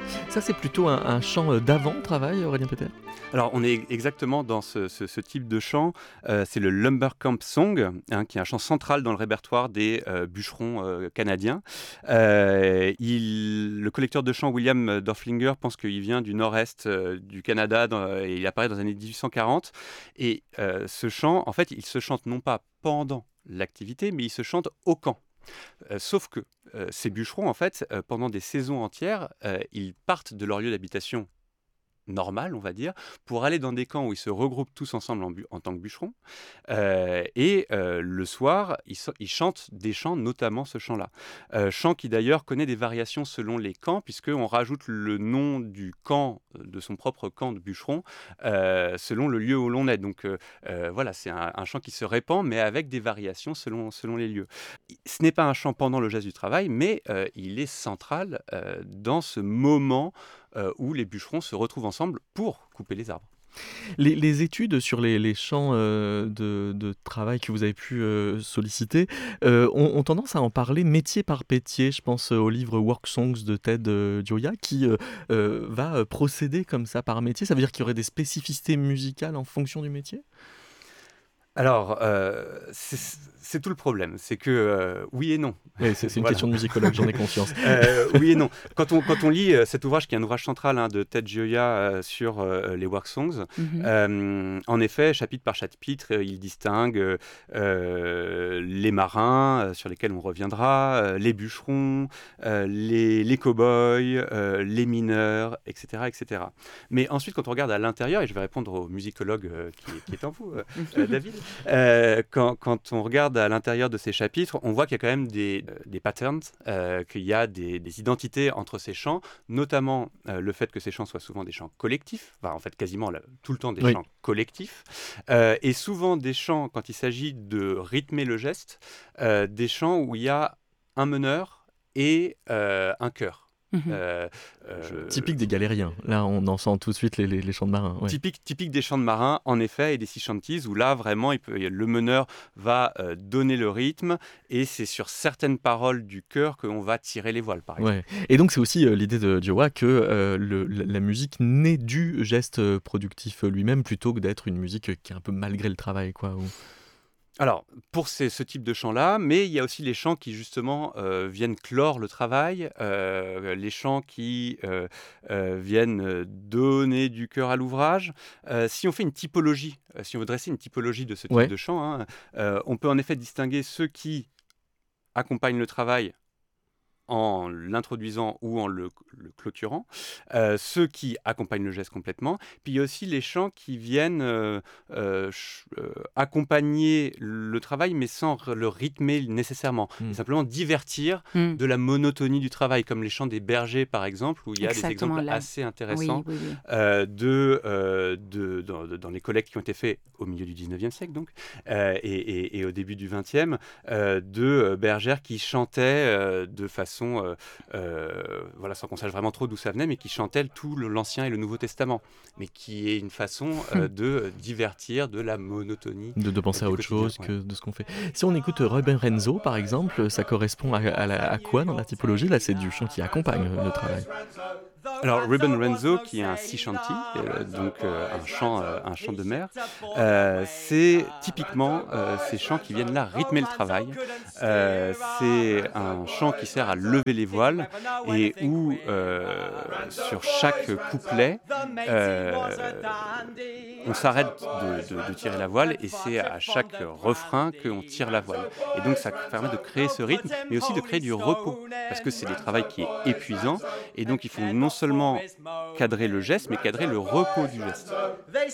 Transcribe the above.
Ça, c'est plutôt un chant d'avant-travail, Aurélien Péter? Alors, on est exactement dans ce type de chant. C'est le Lumbercamp Song, hein, qui est un chant central dans le répertoire des bûcherons canadiens. Le collecteur de chant William Dorflinger pense qu'il vient du nord-est du Canada et il apparaît dans les années 1840. Et ce chant, en fait, il se chante non pas pendant l'activité, mais il se chante au camp. Sauf que ces bûcherons, en fait, pendant des saisons entières, ils partent de leur lieu d'habitation normal, on va dire, pour aller dans des camps où ils se regroupent tous ensemble en tant que bûcherons. Le soir, ils chantent des chants, notamment ce chant-là. Chant qui d'ailleurs connaît des variations selon les camps, puisqu'on rajoute le nom du camp, de son propre camp de bûcherons, selon le lieu où l'on est. Donc voilà, c'est un chant qui se répand, mais avec des variations selon les lieux. Ce n'est pas un chant pendant le geste du travail, mais il est central dans ce moment où les bûcherons se retrouvent ensemble pour couper les arbres. Les études sur les champs de travail que vous avez pu solliciter ont tendance à en parler métier par métier. Je pense au livre Work Songs de Ted Gioia qui va procéder comme ça par métier. Ça veut dire qu'il y aurait des spécificités musicales en fonction du métier? Alors, c'est tout le problème, c'est que oui et non. Oui, c'est une Voilà. question de musicologue, j'en ai conscience. Oui et non. Quand on lit cet ouvrage, qui est un ouvrage central de Ted Gioia sur les work songs, en effet, chapitre par chapitre, il distingue les marins, sur lesquels on reviendra, les bûcherons, les cow-boys, les mineurs, etc., etc. Mais ensuite, quand on regarde à l'intérieur, et je vais répondre au musicologue qui est en vous, David, quand on regarde à l'intérieur de ces chapitres, on voit qu'il y a quand même des patterns, qu'il y a des identités entre ces chants, notamment le fait que ces chants soient souvent des chants collectifs, enfin, en fait quasiment tout le temps des chants collectifs, et souvent des chants, quand il s'agit de rythmer le geste, des chants où il y a un meneur et un chœur. Typique des galériens. Là, on en sent tout de suite les chants de marins. Ouais. Typique des chants de marins, en effet, et des sea shanties, où là, vraiment, le meneur va donner le rythme, et c'est sur certaines paroles du chœur qu'on va tirer les voiles, par exemple. Ouais. Et donc, c'est aussi l'idée de Diowa que la musique naît du geste productif lui-même, plutôt que d'être une musique qui est un peu malgré le travail, quoi. Alors, pour ce type de chants-là, mais il y a aussi les chants qui, justement, viennent clore le travail, les chants qui viennent donner du cœur à l'ouvrage. Si on fait une typologie, si on veut dresser une typologie de ce type de chants, on peut en effet distinguer ceux qui accompagnent le travail en l'introduisant ou en le clôturant, ceux qui accompagnent le geste complètement, puis il y a aussi les chants qui viennent accompagner le travail, mais sans le rythmer nécessairement, et simplement divertir de la monotonie du travail, comme les chants des bergers, par exemple, où il y a des exemples assez intéressants dans les collectes qui ont été faits au milieu du 19e siècle, donc, et au début du 20e, de bergères qui chantaient de façon voilà, sans qu'on sache vraiment trop d'où ça venait, mais qui chantait tout l'Ancien et le Nouveau Testament, mais qui est une façon de divertir de la monotonie. De penser à autre chose que de ce qu'on fait. Si on écoute Ruben Renzo, par exemple, ça correspond à quoi dans la typologie? Là, c'est du chant qui accompagne le travail. Alors, Ruben Renzo, qui est un sea shanty, donc un chant de mer, c'est typiquement ces chants qui viennent là rythmer le travail. C'est un chant qui sert à lever les voiles et où, sur chaque couplet, on s'arrête de tirer la voile, et c'est à chaque refrain qu'on tire la voile. Et donc, ça permet de créer ce rythme, mais aussi de créer du repos, parce que c'est des travail qui est épuisant, et donc il faut non seulement cadrer le geste, mais cadrer le repos du geste.